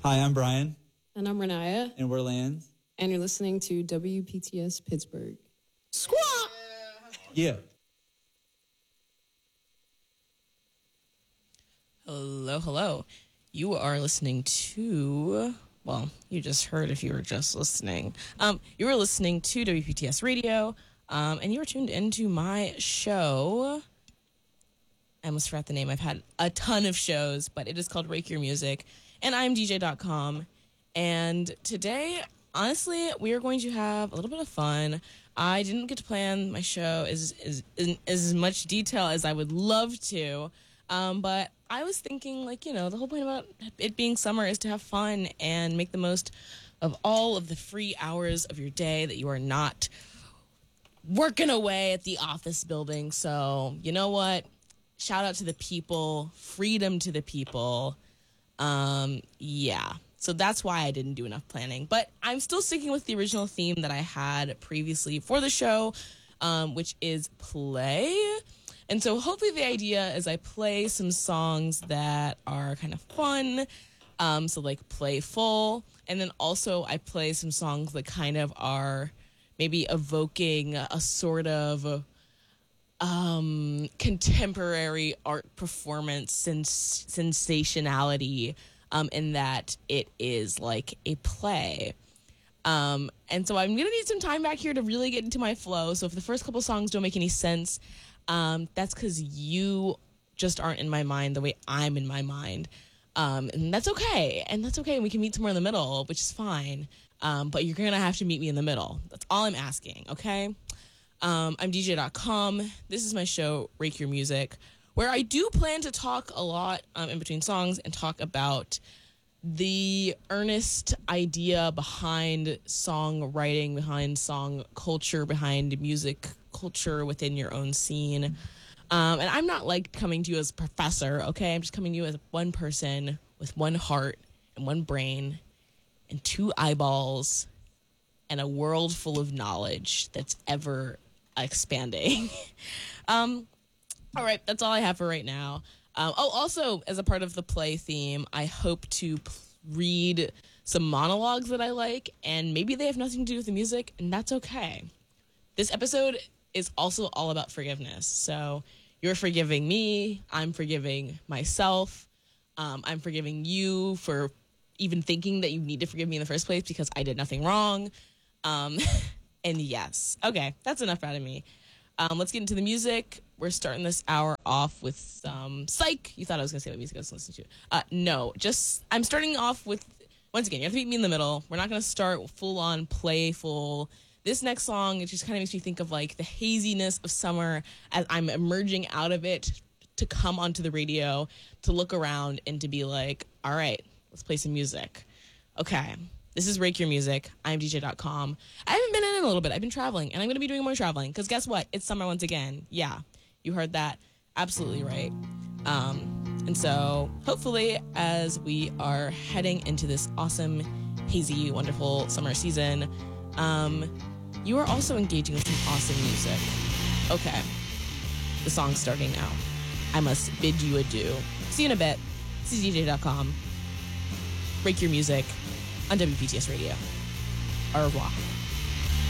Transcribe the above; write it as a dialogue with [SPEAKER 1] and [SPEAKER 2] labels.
[SPEAKER 1] Hi, I'm Brian.
[SPEAKER 2] And I'm Renaya.
[SPEAKER 1] And we're Lance.
[SPEAKER 2] And you're listening to WPTS Pittsburgh.
[SPEAKER 1] Squawk! Yeah.
[SPEAKER 3] Hello, hello. You are listening to, well, you just heard if you were just listening. You were listening to WPTS Radio, and you were tuned into my show. I almost forgot the name. I've had a ton of shows, but it is called Rake Your Music, and I'm DJ.com. And today, honestly, we are going to have a little bit of fun. I didn't get to plan my show in as much detail as I would love to, but I was thinking, the whole point about it being summer is to have fun and make the most of all of the free hours of your day that you are not working away at the office building. So, you know what? Shout out to the people, freedom to the people. Yeah. So that's why I didn't do enough planning. But I'm still sticking with the original theme that I had previously for the show, which is play. And so hopefully the idea is I play some songs that are kind of fun, so like playful. And then also I play some songs that kind of are maybe evoking a sort of contemporary art performance sensationality, in that it is like a play. And so I'm going to need some time back here to really get into my flow. So if the first couple songs don't make any sense, that's because you just aren't in my mind the way I'm in my mind. And that's okay. And that's okay. And we can meet somewhere in the middle, which is fine. But you're going to have to meet me in the middle. That's all I'm asking, okay? I'm DJ.com. This is my show, Rake Your Music, where I do plan to talk a lot in between songs and talk about the earnest idea behind songwriting, behind song culture, behind music culture within your own scene. And I'm not like coming to you as a professor, okay? I'm just coming to you as one person with one heart and one brain and two eyeballs and a world full of knowledge that's ever expanding. All right, that's all I have for right now. Also, as a part of the play theme, I hope to read some monologues that I like, and maybe they have nothing to do with the music, and that's okay. This episode is also all about forgiveness. So you're forgiving me, I'm forgiving myself, I'm forgiving you for even thinking that you need to forgive me in the first place because I did nothing wrong. And yes. Okay, that's enough out of me. Let's get into the music. We're starting this hour off with some Psych. You thought I was going to say what music I was listening to. No, I'm starting off with, once again, you have to meet me in the middle. We're not going to start full-on playful. This next song, it just kind of makes me think of like the haziness of summer as I'm emerging out of it to come onto the radio, to look around and to be like, all right, let's play some music. Okay. This is Rake Your Music. I'm DJ.com. I haven't been in a little bit. I've been traveling, and I'm going to be doing more traveling, because guess what? It's summer once again. Yeah, you heard that. Absolutely right. And so, hopefully, as we are heading into this awesome, hazy, wonderful summer season, you are also engaging with some awesome music. Okay, the song's starting now. I must bid you adieu. See you in a bit. This is DJ.com. Rake Your Music on WPTS Radio. Au revoir.